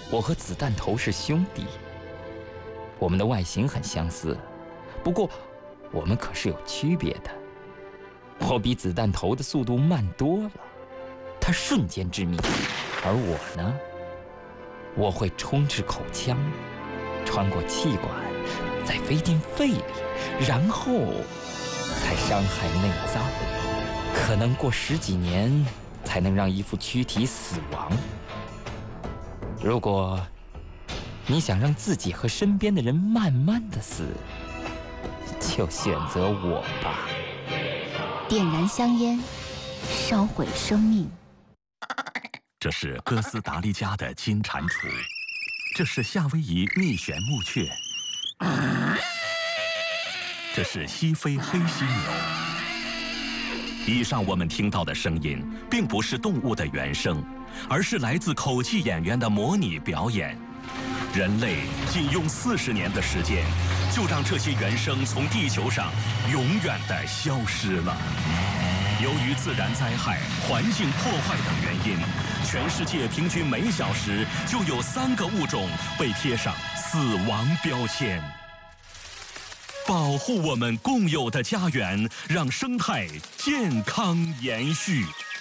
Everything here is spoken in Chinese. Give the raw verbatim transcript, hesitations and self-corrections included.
我和子弹头是兄弟，我们的外形很相似，不过我们可是有区别的。我比子弹头的速度慢多了，他瞬间致命，而我呢，我会冲至口腔，穿过气管，再飞进肺里，然后才伤害内脏，可能过十几年才能让一副躯体死亡。如果你想让自己和身边的人慢慢的死，就选择我吧。 点燃香烟，烧毁生命。 这是哥斯达黎加的金蟾蜍，这是夏威夷蜜旋木雀，这是西非黑犀牛。以上我们听到的声音，并不是动物的原声，而是来自口技演员的模拟表演。人类仅用四十年的时间，就让这些原声从地球上永远地消失了。由于自然灾害、环境破坏等原因，全世界平均每小时就有三个物种被贴上死亡标签。保护我们共有的家园，让生态健康延续。